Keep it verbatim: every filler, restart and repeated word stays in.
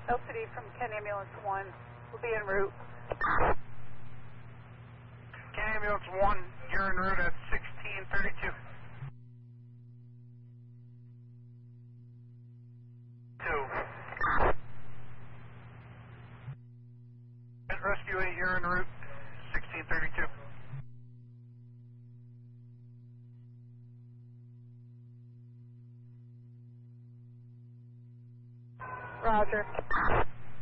L C D from Ken Ambulance one will be en route. Ken Ambulance one, you're en route at sixteen thirty-two. Two. Rescue eight, you're en route, sixteen thirty-two. Roger.